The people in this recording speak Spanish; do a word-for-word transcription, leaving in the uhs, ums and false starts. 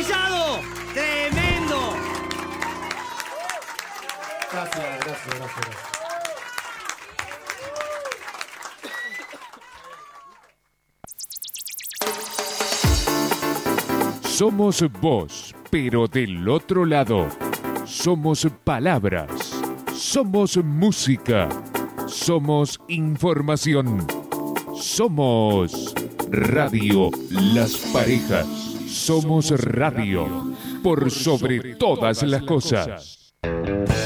improvisado. ¡Tremendo! Gracias, gracias, gracias. gracias. Somos voz, pero del otro lado. Somos palabras. Somos música. Somos información. Somos Radio Las Parejas. Somos radio por sobre todas las cosas.